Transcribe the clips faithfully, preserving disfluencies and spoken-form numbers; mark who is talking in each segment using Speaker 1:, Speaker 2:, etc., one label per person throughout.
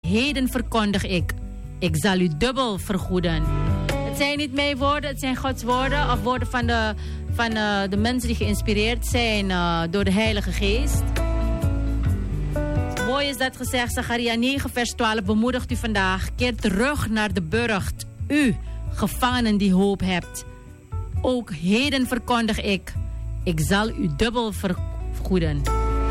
Speaker 1: heden verkondig ik. Ik zal u dubbel vergoeden. Het zijn niet mijn woorden, het zijn Gods woorden. Of woorden van de, van, uh, de mensen die geïnspireerd zijn uh, door de Heilige Geest. Mooi is dat gezegd. Zacharia negen vers twaalf bemoedigt u vandaag. Keer terug naar de burcht. U, gevangenen die hoop hebt. Ook heden verkondig ik. Ik zal u dubbel vergoeden.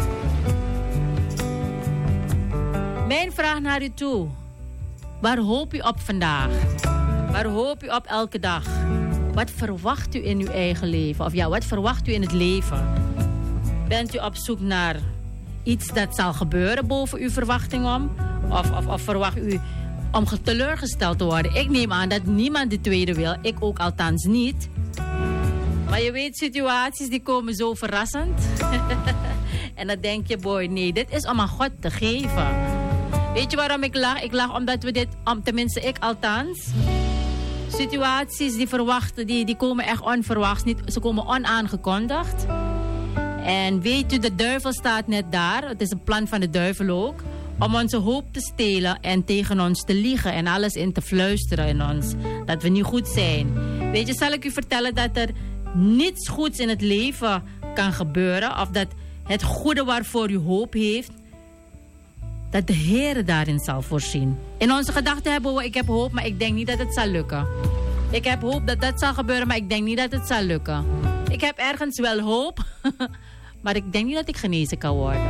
Speaker 1: Mijn vraag naar u toe. Waar hoop u op vandaag? Waar hoop u op elke dag? Wat verwacht u in uw eigen leven? Of ja, wat verwacht u in het leven? Bent u op zoek naar iets dat zal gebeuren boven uw verwachting om? Of, of, of verwacht u om teleurgesteld te worden? Ik neem aan dat niemand de tweede wil. Ik ook althans niet. Maar je weet, situaties die komen zo verrassend. En dan denk je, boy, nee, dit is om aan God te geven. Weet je waarom ik lach? Ik lach omdat we dit, om, tenminste ik althans, situaties die verwachten, die, die komen echt onverwachts. Niet, ze komen onaangekondigd. En weet u, de duivel staat net daar. Het is een plan van de duivel ook. Om onze hoop te stelen en tegen ons te liegen. En alles in te fluisteren in ons. Dat we niet goed zijn. Weet je, zal ik u vertellen dat er niets goeds in het leven kan gebeuren. Of dat het goede waarvoor u hoop heeft, dat de Heer daarin zal voorzien. In onze gedachten hebben we, ik heb hoop, maar ik denk niet dat het zal lukken. Ik heb hoop dat dat zal gebeuren, maar ik denk niet dat het zal lukken. Ik heb ergens wel hoop, maar ik denk niet dat ik genezen kan worden.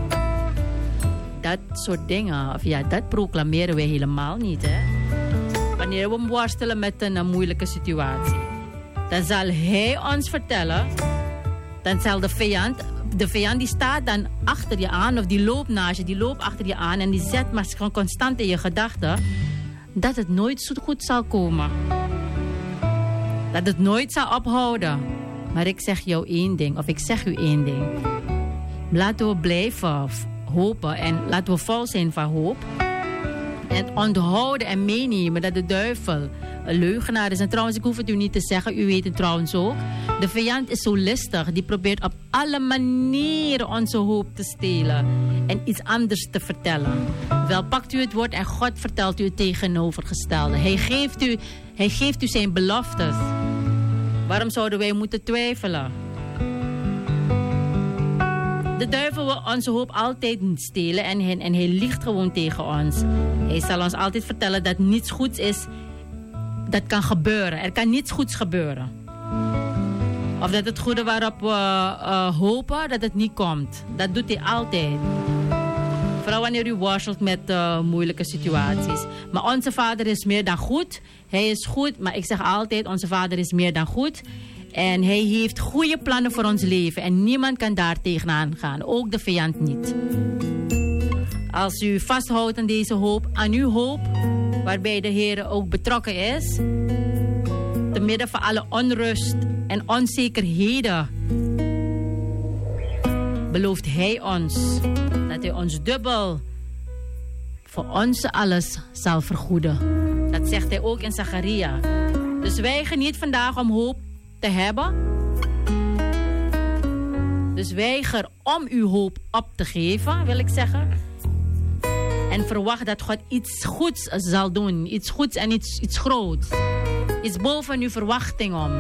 Speaker 1: Dat soort dingen, of ja, dat proclameren wij helemaal niet, hè. Wanneer we worstelen met een, een moeilijke situatie, dan zal Hij ons vertellen, dan zal de vijand, de vijand die staat dan achter je aan, of die loopt naast je, die loopt achter je aan en die zet maar gewoon constant in je gedachten dat het nooit zo goed zal komen. Dat het nooit zal ophouden. Maar ik zeg jou één ding, of ik zeg u één ding. Laten we blijven hopen en laten we vol zijn van hoop. En onthouden en meenemen dat de duivel een leugenaar is. En trouwens, ik hoef het u niet te zeggen, u weet het trouwens ook. De vijand is zo listig, die probeert op alle manieren onze hoop te stelen. En iets anders te vertellen. Wel pakt u het woord en God vertelt u het tegenovergestelde. Hij geeft u, hij geeft u zijn beloftes. Waarom zouden wij moeten twijfelen? De duivel wil onze hoop altijd stelen en hij, en hij liegt gewoon tegen ons. Hij zal ons altijd vertellen dat niets goeds is, dat kan gebeuren. Er kan niets goeds gebeuren. Of dat het goede waarop we uh, hopen, dat het niet komt. Dat doet hij altijd. Vooral wanneer u worstelt met uh, moeilijke situaties. Maar onze Vader is meer dan goed. Hij is goed, maar ik zeg altijd, onze Vader is meer dan goed. En hij heeft goede plannen voor ons leven. En niemand kan daar tegenaan gaan. Ook de vijand niet. Als u vasthoudt aan deze hoop, aan uw hoop, waarbij de Heer ook betrokken is, te midden van alle onrust en onzekerheden, belooft Hij ons dat Hij ons dubbel voor ons alles zal vergoeden. Dat zegt Hij ook in Zacharia. Dus weiger niet vandaag om hoop te hebben. Dus weiger om uw hoop op te geven, wil ik zeggen. En verwacht dat God iets goeds zal doen. Iets goeds en iets, iets groots. Iets boven uw verwachting om.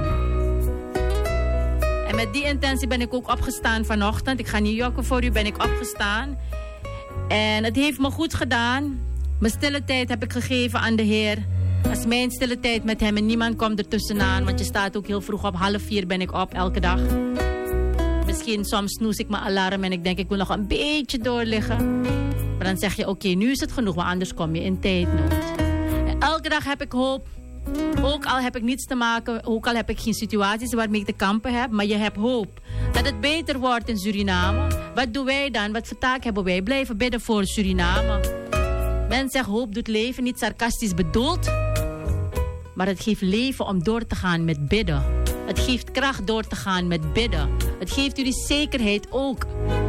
Speaker 1: En met die intentie ben ik ook opgestaan vanochtend. Ik ga niet jokken voor u, ben ik opgestaan. En het heeft me goed gedaan. Mijn stille tijd heb ik gegeven aan de Heer. Als mijn stille tijd met Hem en niemand komt er tussenaan. Want je staat ook heel vroeg op, half vier ben ik op elke dag. Misschien soms snoes ik mijn alarm en ik denk ik wil nog een beetje doorliggen. Maar dan zeg je oké, okay, nu is het genoeg, maar anders kom je in tijdnood. En elke dag heb ik hoop. Ook al heb ik niets te maken, ook al heb ik geen situaties waarmee ik te kampen heb. Maar je hebt hoop dat het beter wordt in Suriname. Wat doen wij dan? Wat voor taak hebben wij? Blijven bidden voor Suriname. Men zegt hoop doet leven, niet sarcastisch bedoeld. Maar het geeft leven om door te gaan met bidden. Het geeft kracht door te gaan met bidden. Het geeft u die zekerheid ook.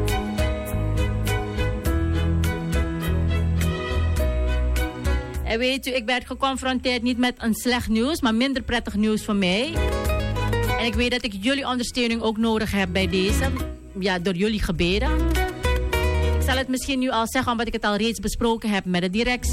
Speaker 1: En weet u, ik werd geconfronteerd niet met een slecht nieuws, maar minder prettig nieuws voor mij. En ik weet dat ik jullie ondersteuning ook nodig heb bij deze. Ja, door jullie gebeden. Ik zal het misschien nu al zeggen, omdat ik het al reeds besproken heb met de directie.